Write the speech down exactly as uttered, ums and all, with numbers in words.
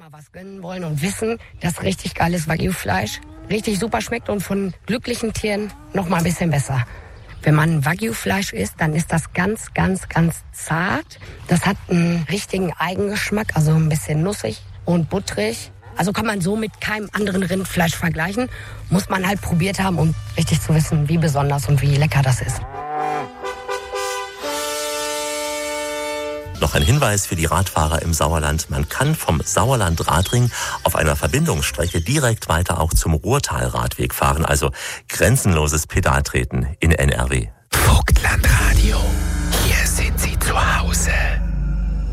mal was gönnen wollen und wissen, dass richtig geiles Wagyu-Fleisch richtig super schmeckt und von glücklichen Tieren noch mal ein bisschen besser. Wenn man Wagyu-Fleisch isst, dann ist das ganz, ganz, ganz zart. Das hat einen richtigen Eigengeschmack, also ein bisschen nussig und butterig. Also kann man so mit keinem anderen Rindfleisch vergleichen. Muss man halt probiert haben, um richtig zu wissen, wie besonders und wie lecker das ist. Noch ein Hinweis für die Radfahrer im Sauerland. Man kann vom Sauerland-Radring auf einer Verbindungsstrecke direkt weiter auch zum Ruhrtal-Radweg fahren. Also grenzenloses Pedaltreten in N R W. Vogtlandradio.